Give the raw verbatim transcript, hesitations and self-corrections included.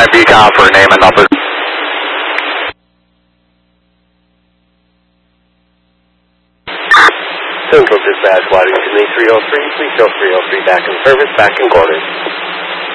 nine beacon for name and number. Central Dispatch, Waddington three oh three, please show three oh three back in service, back in quarters.